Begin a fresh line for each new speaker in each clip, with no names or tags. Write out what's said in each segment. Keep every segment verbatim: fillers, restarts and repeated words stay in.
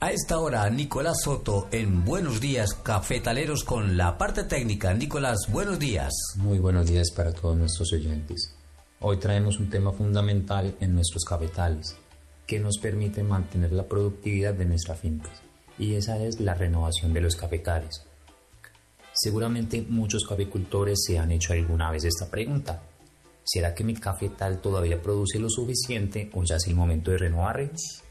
A esta hora, Nicolás Soto en Buenos Días Cafetaleros con la parte técnica. Nicolás, buenos días.
Muy buenos días para todos nuestros oyentes. Hoy traemos un tema fundamental en nuestros cafetales que nos permite mantener la productividad de nuestras fincas, y esa es la renovación de los cafetales. Seguramente muchos caficultores se han hecho alguna vez esta pregunta: ¿será que mi cafetal todavía produce lo suficiente o ya es el momento de renovarlo?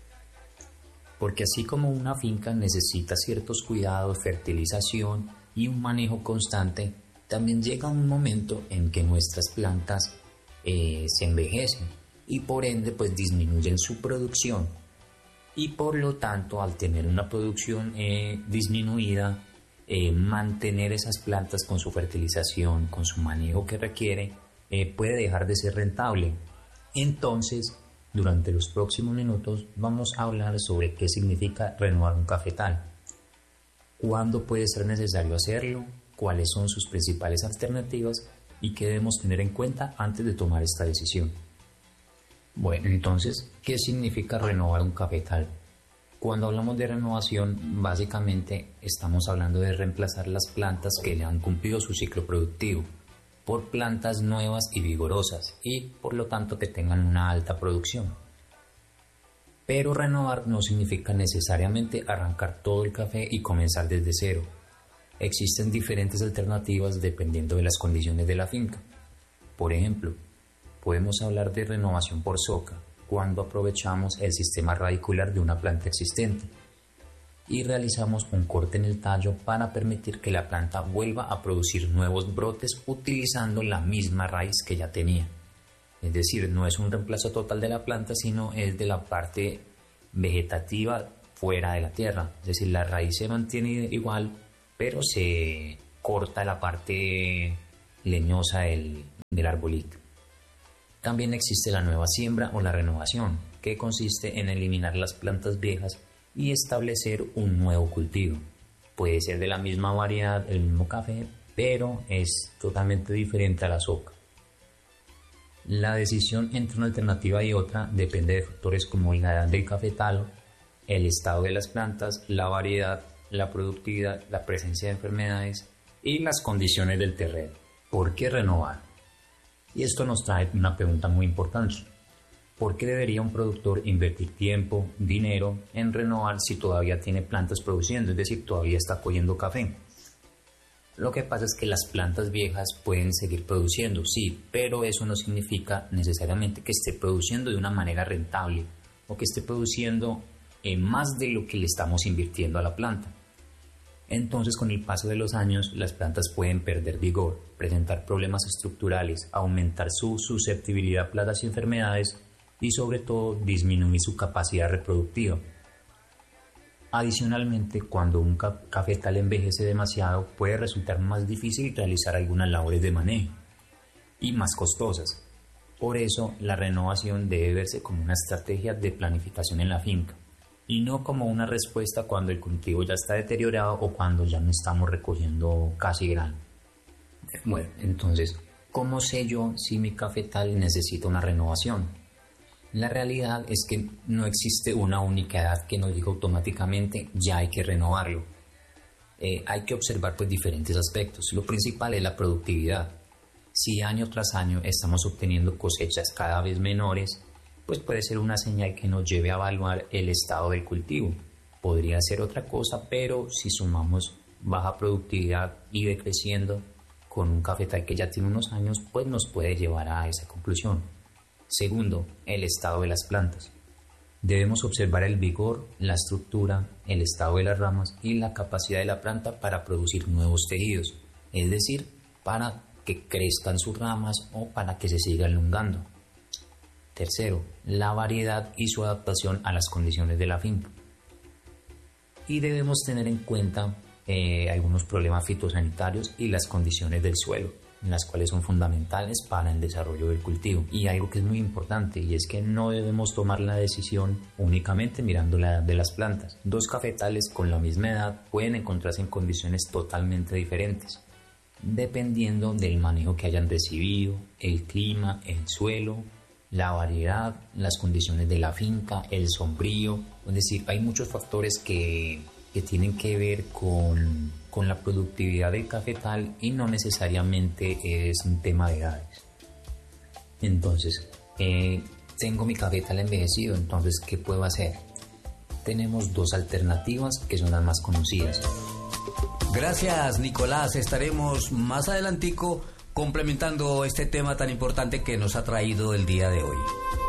Porque así como una finca necesita ciertos cuidados, fertilización y un manejo constante, también llega un momento en que nuestras plantas eh, se envejecen y por ende pues disminuyen su producción, y por lo tanto al tener una producción eh, disminuida, eh, mantener esas plantas con su fertilización, con su manejo que requiere, eh, puede dejar de ser rentable. Entonces, durante los próximos minutos vamos a hablar sobre qué significa renovar un cafetal, cuándo puede ser necesario hacerlo, cuáles son sus principales alternativas y qué debemos tener en cuenta antes de tomar esta decisión. Bueno, entonces, ¿qué significa renovar un cafetal? Cuando hablamos de renovación, básicamente estamos hablando de reemplazar las plantas que le han cumplido su ciclo productivo por plantas nuevas y vigorosas, y por lo tanto que tengan una alta producción. Pero renovar no significa necesariamente arrancar todo el café y comenzar desde cero. Existen diferentes alternativas dependiendo de las condiciones de la finca. Por ejemplo, podemos hablar de renovación por soca, cuando aprovechamos el sistema radicular de una planta existente y realizamos un corte en el tallo para permitir que la planta vuelva a producir nuevos brotes utilizando la misma raíz que ya tenía. Es decir, no es un reemplazo total de la planta, sino es de la parte vegetativa fuera de la tierra. Es decir, la raíz se mantiene igual, pero se corta la parte leñosa del, del arbolito. También existe la nueva siembra o la renovación, que consiste en eliminar las plantas viejas y establecer un nuevo cultivo. Puede ser de la misma variedad, el mismo café, pero es totalmente diferente a la soca. La decisión entre una alternativa y otra depende de factores como la edad del cafetal, el estado de las plantas, la variedad, la productividad, la presencia de enfermedades y las condiciones del terreno. ¿Por qué renovar? Y esto nos trae una pregunta muy importante. ¿Por qué debería un productor invertir tiempo, dinero en renovar si todavía tiene plantas produciendo, es decir, todavía está cogiendo café? Lo que pasa es que las plantas viejas pueden seguir produciendo, sí, pero eso no significa necesariamente que esté produciendo de una manera rentable o que esté produciendo eh, más de lo que le estamos invirtiendo a la planta. Entonces, con el paso de los años, las plantas pueden perder vigor, presentar problemas estructurales, aumentar su susceptibilidad a plagas y enfermedades, y sobre todo disminuir su capacidad reproductiva. Adicionalmente, cuando un ca- cafetal envejece demasiado, puede resultar más difícil realizar algunas labores de manejo y más costosas. Por eso, la renovación debe verse como una estrategia de planificación en la finca y no como una respuesta cuando el cultivo ya está deteriorado o cuando ya no estamos recogiendo casi grano. Bueno, entonces, ¿cómo sé yo si mi cafetal necesita una renovación? La realidad es que no existe una única edad que nos diga automáticamente ya hay que renovarlo. Eh, hay que observar pues diferentes aspectos. Lo principal es la productividad. Si año tras año estamos obteniendo cosechas cada vez menores, pues puede ser una señal que nos lleve a evaluar el estado del cultivo. Podría ser otra cosa, pero si sumamos baja productividad y decreciendo con un cafetal que ya tiene unos años, pues nos puede llevar a esa conclusión. Segundo, el estado de las plantas. Debemos observar el vigor, la estructura, el estado de las ramas y la capacidad de la planta para producir nuevos tejidos, es decir, para que crezcan sus ramas o para que se siga elongando. Tercero, la variedad y su adaptación a las condiciones de la finca. Y debemos tener en cuenta eh, algunos problemas fitosanitarios y las condiciones del suelo, las cuales son fundamentales para el desarrollo del cultivo. Y algo que es muy importante, y es que no debemos tomar la decisión únicamente mirando la edad de las plantas. Dos cafetales con la misma edad pueden encontrarse en condiciones totalmente diferentes, dependiendo del manejo que hayan recibido, el clima, el suelo, la variedad, las condiciones de la finca, el sombrío. Es decir, hay muchos factores que, que tienen que ver con, con la productividad del cafetal y no necesariamente es un tema de edades. Entonces, eh, tengo mi cafetal envejecido, entonces, ¿qué puedo hacer? Tenemos dos alternativas que son las más conocidas.
Gracias, Nicolás. Estaremos más adelantico complementando este tema tan importante que nos ha traído el día de hoy.